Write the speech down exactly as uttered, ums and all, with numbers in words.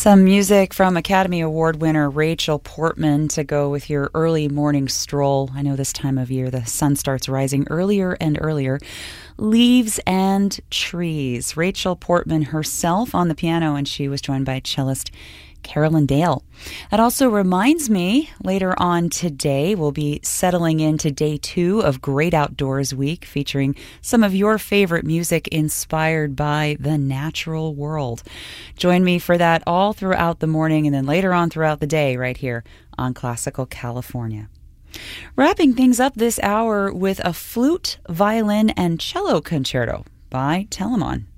Some music from Academy Award winner Rachel Portman to go with your early morning stroll. I know this time of year the sun starts rising earlier and earlier. Leaves and Trees. Rachel Portman herself on the piano, and she was joined by cellist Carolyn Dale. That also reminds me, later on today, we'll be settling into day two of Great Outdoors Week, featuring some of your favorite music inspired by the natural world. Join me for that all throughout the morning and then later on throughout the day right here on Classical California. Wrapping things up this hour with a flute, violin, and cello concerto by Telemann.